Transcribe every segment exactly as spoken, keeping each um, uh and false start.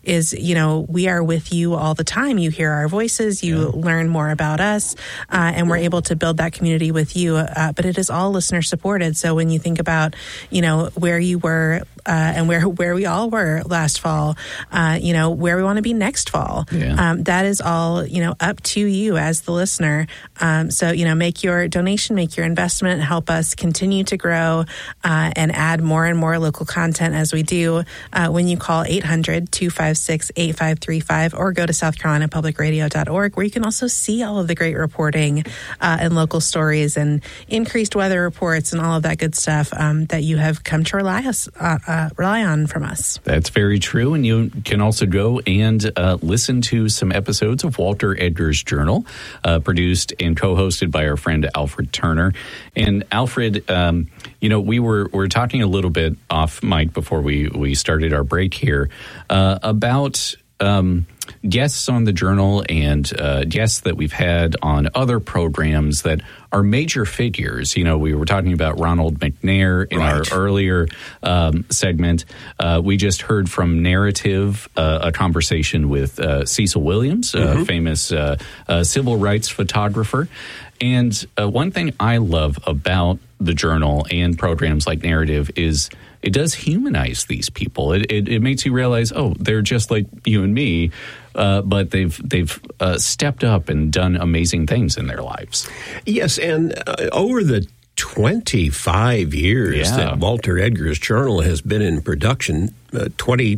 is, you know, we are with you all the time. You hear our voices, you yeah. learn more about us, uh, and we're able to build that community with you. Uh, but it is all listener supported. So when you think about, you know, where you were uh, and where where we all were last fall, uh, you know, where we want to be next fall, yeah. um, that is all, you know, up to you as the listener. Um, so, you know, make your donation, make your investment, help us continue to grow uh, and add more and more local content as we do. Uh, when you call eight hundred, two five six, eight five three five or go to south carolina public radio dot org, where you can also see all of the great reporting uh, and local stories and increased weather reports and all of that good stuff um, that you have come to rely us uh, uh, rely on from us. That's very true. And you can also go and uh, listen to some episodes of Walter Edgar's Journal, uh, produced and co-hosted by our friend Alfred Turner. And Alfred, um, you know, we were, we were talking a little bit off mic before we, we started our break here uh, about um, guests on the Journal and uh, guests that we've had on other programs that are major figures. You know, we were talking about Ronald McNair in right. our earlier um, segment. Uh, we just heard from Narrative, uh, a conversation with uh, Cecil Williams, mm-hmm. a famous uh, uh, civil rights photographer. And uh, one thing I love about the Journal and programs like Narrative is it does humanize these people. It, it, it makes you realize, oh, they're just like you and me, uh, but they've they've uh, stepped up and done amazing things in their lives. Yes, and uh, over the twenty-five years yeah. that Walter Edgar's Journal has been in production, uh, twenty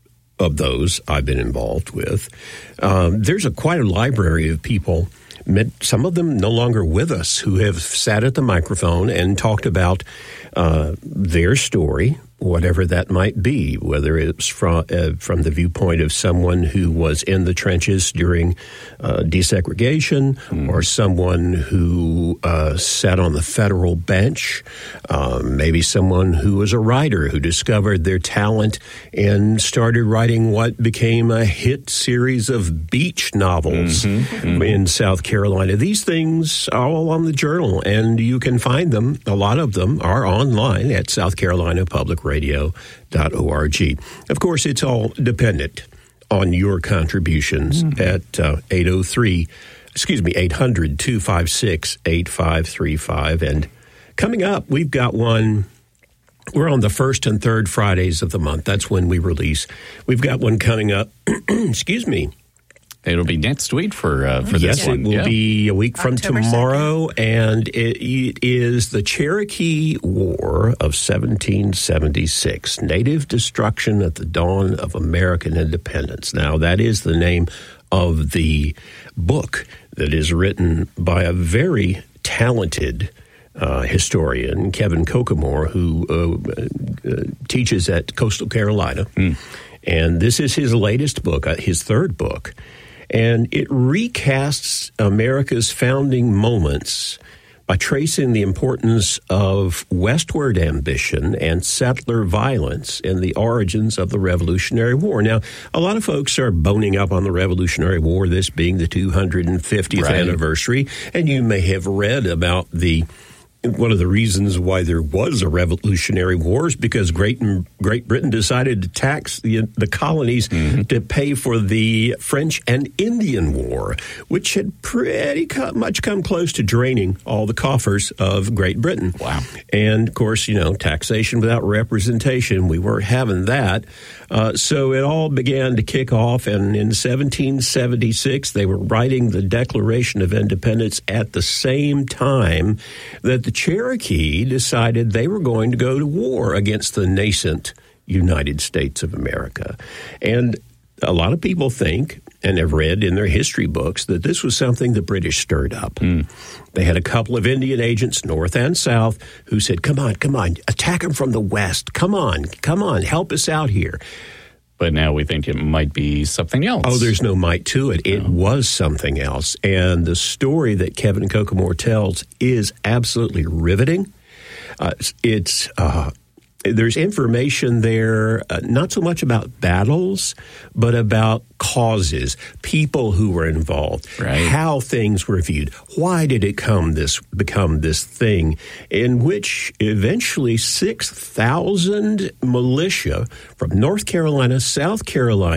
of those I've been involved with, um, there's a quite a library of people, some of them no longer with us, who have sat at the microphone and talked about uh, their story, whatever that might be, whether it's from uh, from the viewpoint of someone who was in the trenches during uh, desegregation, mm. or someone who uh, sat on the federal bench, uh, maybe someone who was a writer who discovered their talent and started writing what became a hit series of beach novels mm-hmm. Mm-hmm. in South Carolina. These things are all on the Journal, and you can find them. A lot of them are online at South Carolina Public radio dot org. Of course, it's all dependent on your contributions mm-hmm. at uh, eight oh three, excuse me, eight hundred, two five six, eight five three five. And coming up, we've got one. We're on the first and third Fridays of the month. That's when we release. We've got one coming up, excuse me. It'll be next week for uh, for this yes, one. Yes, it will yeah. be a week from October tomorrow, second. And it, it is the Cherokee War of seventeen seventy-six, Native Destruction at the Dawn of American Independence. Now, that is the name of the book that is written by a very talented Uh, historian, Kevin Kokomore, who uh, uh, teaches at Coastal Carolina. Mm. And this is his latest book, uh, his third book. And it recasts America's founding moments by tracing the importance of westward ambition and settler violence in the origins of the Revolutionary War. Now, a lot of folks are boning up on the Revolutionary War, this being the two hundred fiftieth right. anniversary. And you may have read about the one of the reasons why there was a Revolutionary War is because Great Great Britain decided to tax the the colonies mm-hmm. to pay for the French and Indian War, which had pretty co- much come close to draining all the coffers of Great Britain. Wow. And, of course, you know, taxation without representation, we weren't having that. Uh, so it all began to kick off, and in seventeen seventy-six, they were writing the Declaration of Independence at the same time that the Cherokee decided they were going to go to war against the nascent United States of America. And a lot of people think, and have read in their history books, that this was something the British stirred up. Mm. They had a couple of Indian agents, north and south, who said, come on, come on, attack them from the west. Come on, come on, help us out here. But now we think it might be something else. Oh, there's no might to it. It no. was something else. And the story that Kevin Kokomore tells is absolutely riveting. Uh, it's uh, there's information there, uh, not so much about battles, but about causes, people who were involved, right. how things were viewed. Why did it come this become this thing in which eventually six thousand militia from North Carolina, South Carolina,